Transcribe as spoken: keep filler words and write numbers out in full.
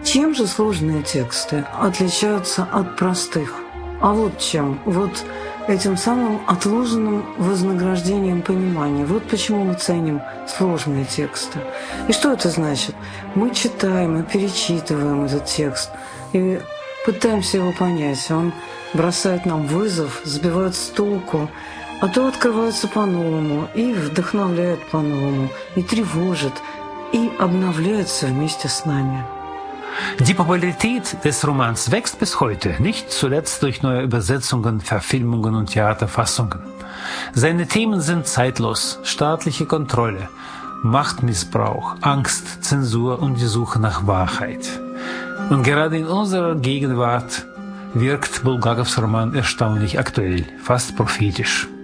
Чем же сложные тексты отличаются от простых? А вот чем. Вот этим самым отложенным вознаграждением понимания. Вот почему мы ценим сложные тексты. И что это значит? Мы читаем и перечитываем этот текст и пытаемся его понять. Он бросает нам вызов, сбивает с толку, а то открывается по-новому и вдохновляет по-новому, и тревожит, и обновляется вместе с нами. Die Popularität des Romans wächst bis heute, nicht zuletzt durch neue Übersetzungen, Verfilmungen und Theaterfassungen. Seine Themen sind zeitlos: staatliche Kontrolle, Machtmissbrauch, Angst, Zensur und die Suche nach Wahrheit. Und gerade in unserer Gegenwart wirkt Bulgakows Roman erstaunlich aktuell, fast prophetisch.